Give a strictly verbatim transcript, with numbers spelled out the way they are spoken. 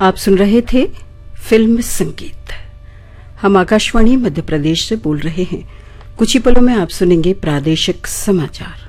आप सुन रहे थे फिल्म संगीत। हम आकाशवाणी मध्य प्रदेश से बोल रहे हैं। कुछ ही पलों में आप सुनेंगे प्रादेशिक समाचार।